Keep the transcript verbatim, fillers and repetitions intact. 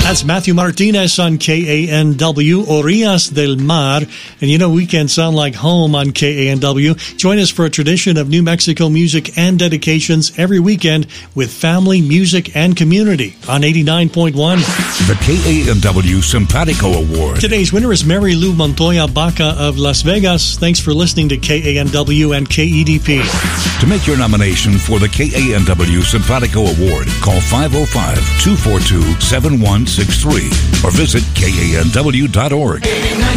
That's Matthew Martinez on K A N W, Orillas del Mar. And you know, weekends sound like home on K A N W. Join us for a tradition of New Mexico music and dedications every weekend with family, music, and community on eighty-nine point one. The K A N W Simpatico Award. Today's winner is Mary Lou Montoya Baca of Las Vegas. Thanks for listening to K A N W and K E D P. To make your nomination for the K A N W Simpatico Award, call five oh five, two four two, seven one six three or visit K A N W dot org.